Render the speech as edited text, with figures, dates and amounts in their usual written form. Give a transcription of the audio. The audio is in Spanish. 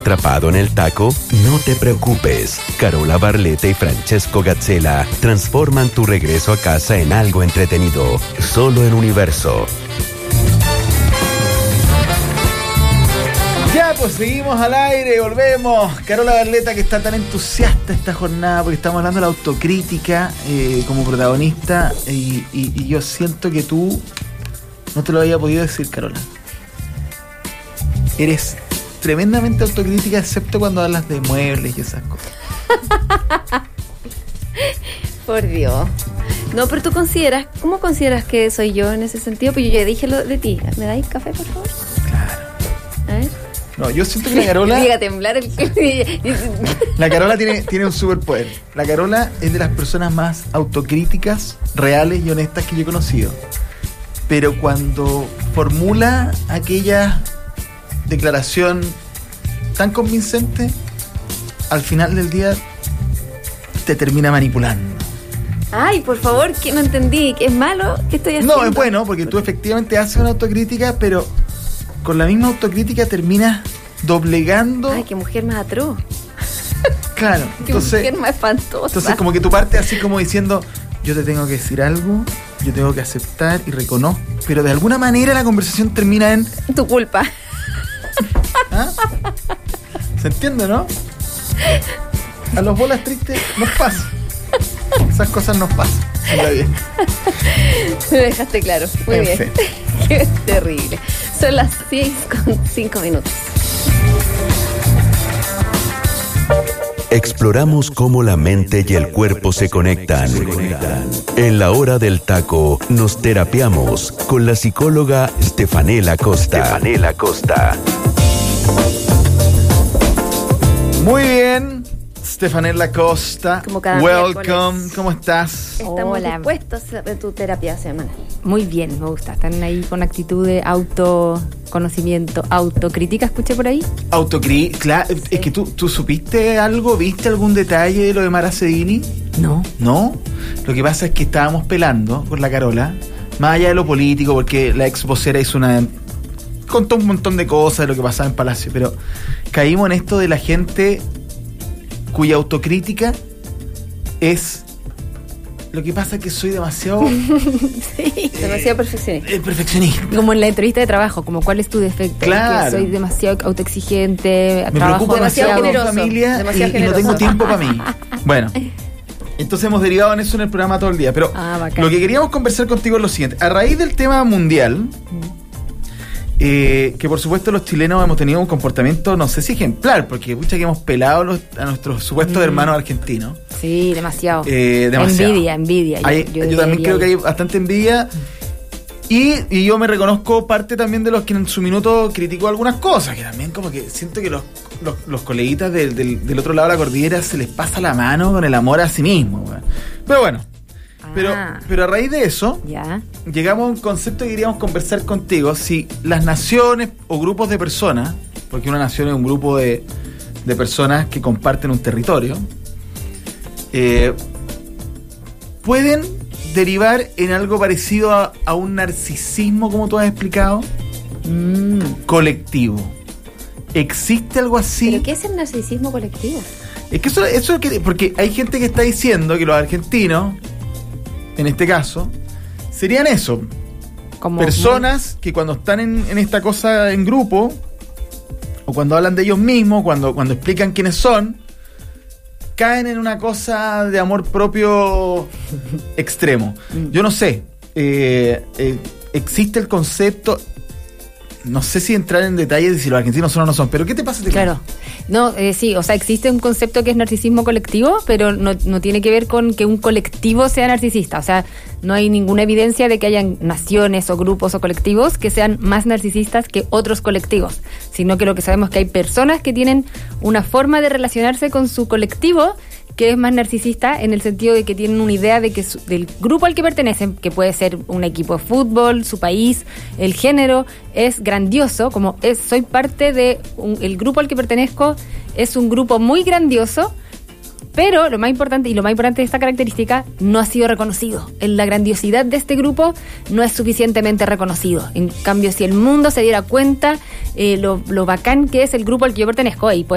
atrapado en el taco? No te preocupes. Carola Barletta y Francesco Gazzella transforman tu regreso a casa en algo entretenido. Solo en Universo. Ya, pues seguimos al aire, volvemos. Carola Barletta, que está tan entusiasta esta jornada porque estamos hablando de la autocrítica como protagonista y yo siento que tú no te lo había podido decir, Carola. Eres tremendamente autocrítica, excepto cuando hablas de muebles y esas cosas. Por Dios. No, pero tú ¿cómo consideras que soy yo en ese sentido? Pues yo ya dije lo de ti. ¿Me dais café, por favor? Claro. A ver. No, yo siento que la Carola... Diga temblar el... La Carola tiene un superpoder. La Carola es de las personas más autocríticas, reales y honestas que yo he conocido. Pero cuando formula aquella declaración tan convincente, al final del día te termina manipulando. Ay, por favor, que no entendí. ¿Que es malo? ¿Qué estoy haciendo? No, es bueno, porque tú efectivamente haces una autocrítica, pero con la misma autocrítica terminas doblegando. Ay, qué mujer más atroz. Claro, Qué mujer más espantosa. Entonces como que tu parte así como diciendo, yo te tengo que decir algo, yo tengo que aceptar y reconozco, pero de alguna manera la conversación termina en... Tu culpa. ¿Ah? ¿Se entiende, no? A los bolas tristes nos pasa. Esas cosas nos pasan. Está bien. Me dejaste claro. Muy En bien. fin. Qué terrible. Son las 6:05. Exploramos cómo la mente y el cuerpo se conectan. En la hora del taco nos terapiamos con la psicóloga Stefanela Costa. Muy bien, Stefanela Costa. Como cada welcome. miércoles. ¿Cómo estás? Estamos Hola. dispuestos a tu terapia semanal. Muy bien, me gusta. Están ahí con actitud de autoconocimiento, autocrítica, escuché por ahí. Claro, es que tú supiste algo, ¿viste algún detalle de lo de Mara Sedini? No. ¿No? Lo que pasa es que estábamos pelando con la Carola, más allá de lo político, porque la ex vocera contó un montón de cosas de lo que pasaba en Palacio, pero caímos en esto de la gente cuya autocrítica es... Lo que pasa es que soy demasiado... Sí, demasiado perfeccionista. Perfeccionista. Como en la entrevista de trabajo, como cuál es tu defecto. Claro. Que soy demasiado autoexigente, Me trabajo preocupa demasiado por mi generoso, familia demasiado y no generoso. tengo tiempo para mí. Bueno, entonces hemos derivado en eso en el programa todo el día. Pero bacán. lo que queríamos conversar contigo es lo siguiente. A raíz del tema mundial, que por supuesto los chilenos hemos tenido un comportamiento, no sé si ejemplar, porque pucha que hemos pelado a nuestros supuestos hermanos argentinos. Sí, demasiado. Demasiado. Envidia. Yo también creo que hay bastante envidia. Y yo me reconozco parte también de los que en su minuto criticó algunas cosas, que también como que siento que los coleguitas del otro lado de la cordillera se les pasa la mano con el amor a sí mismo. Pero bueno, pero a raíz de eso, Ya. llegamos a un concepto que queríamos conversar contigo. Si las naciones o grupos de personas, porque una nación es un grupo de personas que comparten un territorio, pueden derivar en algo parecido a un narcisismo, como tú has explicado, colectivo. ¿Existe algo así? ¿Pero qué es el narcisismo colectivo? Es que eso porque hay gente que está diciendo que los argentinos, en este caso, serían eso. Como Personas que cuando están en esta cosa en grupo, o cuando hablan de ellos mismos, cuando explican quiénes son, caen en una cosa de amor propio extremo. Yo no sé, existe el concepto, no sé si entrar en detalles de si los argentinos son o no son, pero ¿qué te pasa? Claro. No, sí, o sea, existe un concepto que es narcisismo colectivo, pero no tiene que ver con que un colectivo sea narcisista. O sea, no hay ninguna evidencia de que hayan naciones o grupos o colectivos que sean más narcisistas que otros colectivos, sino que lo que sabemos es que hay personas que tienen una forma de relacionarse con su colectivo que es más narcisista en el sentido de que tienen una idea de que del grupo al que pertenecen, que puede ser un equipo de fútbol, su país, el género, es grandioso, como soy parte de el grupo al que pertenezco, es un grupo muy grandioso, pero lo más importante de esta característica no ha sido reconocido. La grandiosidad de este grupo no es suficientemente reconocido. En cambio, si el mundo se diera cuenta lo bacán que es el grupo al que yo pertenezco, y